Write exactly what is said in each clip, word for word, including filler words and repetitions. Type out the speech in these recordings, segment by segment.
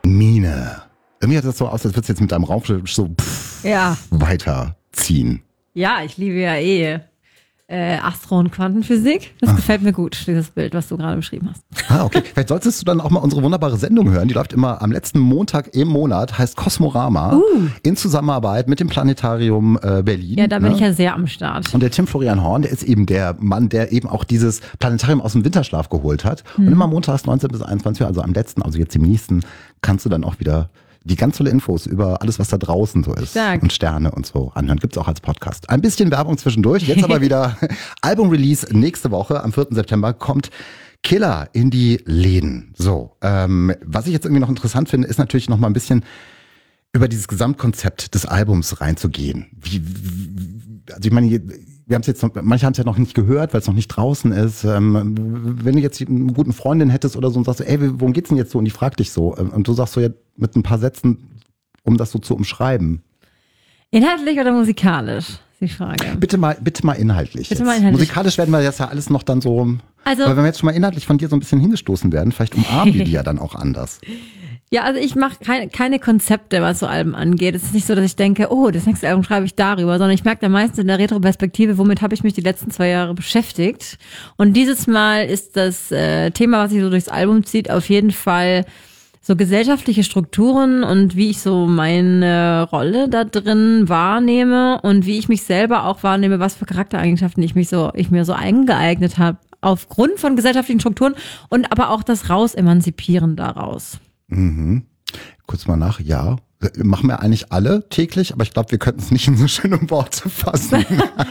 Mine. Irgendwie hat das so aus, als würdest du jetzt mit deinem Raumschiff so pff, ja. weiterziehen. Ja, ich liebe ja eh äh, Astro- und Quantenphysik. Das Ach. gefällt mir gut, dieses Bild, was du gerade beschrieben hast. Ah, okay. Vielleicht solltest du dann auch mal unsere wunderbare Sendung hören. Die läuft immer am letzten Montag im Monat, heißt Kosmorama, uh. in Zusammenarbeit mit dem Planetarium äh, Berlin. Ja, da bin ne? ich ja sehr am Start. Und der Tim Florian Horn, der ist eben der Mann, der eben auch dieses Planetarium aus dem Winterschlaf geholt hat. Hm. Und immer montags neunzehn bis einundzwanzig Uhr, also am letzten, also jetzt im nächsten, kannst du dann auch wieder die ganz tolle Infos über alles, was da draußen so ist. Stark. Und Sterne und so anhören. Gibt's auch als Podcast. Ein bisschen Werbung zwischendurch. Jetzt aber wieder Album-Release nächste Woche. Am vierten September kommt Killer in die Läden. So, ähm, was ich jetzt irgendwie noch interessant finde, ist natürlich noch mal ein bisschen über dieses Gesamtkonzept des Albums reinzugehen. Wie, wie also ich meine, wir haben es jetzt noch, manche haben es ja noch nicht gehört, weil es noch nicht draußen ist. Ähm, wenn du jetzt eine gute Freundin hättest oder so und sagst, ey, worum geht's denn jetzt so? Und die fragt dich so. Und du sagst so ja mit ein paar Sätzen, um das so zu umschreiben. Inhaltlich oder musikalisch? Ist die Frage. Bitte mal, bitte mal inhaltlich. Bitte mal inhaltlich. Musikalisch werden wir jetzt ja alles noch dann so. Also, aber wenn wir jetzt schon mal inhaltlich von dir so ein bisschen hingestoßen werden, vielleicht umarmen wir die ja dann auch anders. Ja, also ich mache keine, keine Konzepte, was so Alben angeht. Es ist nicht so, dass ich denke, oh, das nächste Album schreibe ich darüber, sondern ich merke dann meistens in der Retroperspektive, womit habe ich mich die letzten zwei Jahre beschäftigt. Und dieses Mal ist das äh, Thema, was sich so durchs Album zieht, auf jeden Fall so gesellschaftliche Strukturen und wie ich so meine Rolle da drin wahrnehme und wie ich mich selber auch wahrnehme, was für Charaktereigenschaften ich mich so, ich mir so eingeeignet habe aufgrund von gesellschaftlichen Strukturen und aber auch das Rausemanzipieren daraus. Mhm. Kurz mal nach, ja. Machen wir eigentlich alle täglich, aber ich glaube, wir könnten es nicht in so schöne Worte fassen.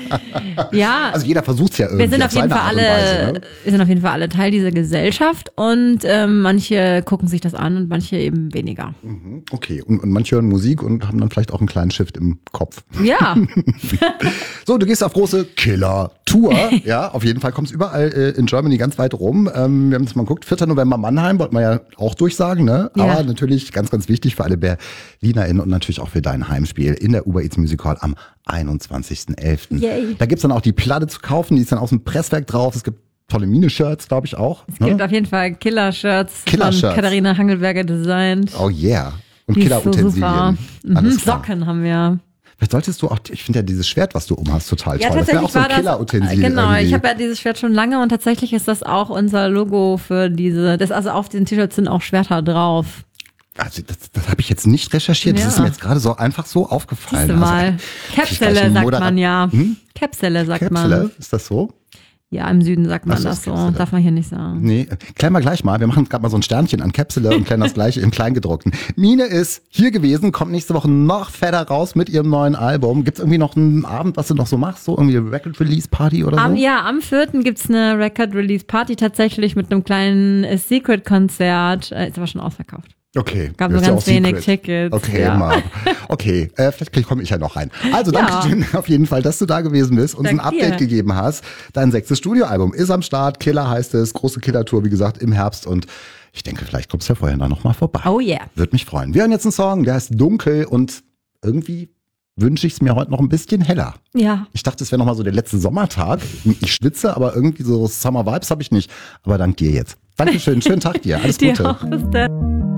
Ja. Also jeder versucht es ja irgendwie. Wir sind auf, auf jeden Fall alle, Weise, ne? wir sind auf jeden Fall alle Teil dieser Gesellschaft und ähm, manche gucken sich das an und manche eben weniger. Mhm. Okay, und, und manche hören Musik und haben dann vielleicht auch einen kleinen Shift im Kopf. Ja. So, du gehst auf große Killer-Tour. Ja, auf jeden Fall kommst überall äh, in Germany ganz weit rum. Ähm, wir haben es mal geguckt, vierten November Mannheim, wollten wir ja auch durchsagen, ne? Ja. Aber natürlich ganz, ganz wichtig für alle BerlinerInnen und natürlich auch für dein Heimspiel in der Uber Eats Music Hall am einundzwanzigsten elften Yay. Da gibt's dann auch die Platte zu kaufen, die ist dann aus dem Presswerk drauf. Es gibt tolle Mine-Shirts, glaube ich auch. Es gibt ne? auf jeden Fall Killer-Shirts Killer von Katharina Hangelberger designt. Oh yeah. Und die Killer-Utensilien. So mhm, Socken haben wir. Vielleicht solltest du auch, ich finde ja dieses Schwert, was du um hast, total ja, toll. Das wäre auch so ein Killer-Utensil. Genau, irgendwie. Ich habe ja dieses Schwert schon lange und tatsächlich ist das auch unser Logo für diese, das also auf den T-Shirts sind auch Schwerter drauf. Also das, das habe ich jetzt nicht recherchiert, ja. Das ist mir jetzt gerade so einfach so aufgefallen. Siehste mal. Also, Käpsele sagt man ja. Hm? Käpsele sagt Käpsele, man. Käpsele, ist das so? Ja, im Süden sagt man Ach, das, das so. Käpsele. Darf man hier nicht sagen. Nee, klären wir gleich mal. Wir machen gerade mal so ein Sternchen an Käpsele und klären das gleiche im Kleingedruckten. Mine ist hier gewesen, kommt nächste Woche noch fetter raus mit ihrem neuen Album. Gibt's irgendwie noch einen Abend, was du noch so machst? So irgendwie eine Record-Release-Party oder so? Am, ja, am vierten gibt's eine Record-Release-Party tatsächlich mit einem kleinen äh, Secret-Konzert. Äh, ist aber schon ausverkauft. Okay. Gab nur ganz ja wenig Secret. Tickets. Okay, ja. mal. Okay, äh, vielleicht komme ich ja noch rein. Also danke ja. schön auf jeden Fall, dass du da gewesen bist, uns Dank ein Update dir. gegeben hast. Dein sechstes Studioalbum ist am Start. Killer heißt es. Große Killer-Tour, wie gesagt, im Herbst. Und ich denke, vielleicht kommst du ja vorher dann noch mal vorbei. Oh yeah. Würde mich freuen. Wir hören jetzt einen Song, der heißt Dunkel und irgendwie wünsche ich es mir heute noch ein bisschen heller. Ja. Ich dachte, es wäre noch mal so der letzte Sommertag. Ich schwitze, aber irgendwie so Summer Vibes habe ich nicht. Aber dank dir jetzt. Dankeschön, schönen Tag dir. Alles Gute. Dir auch. Bis dann.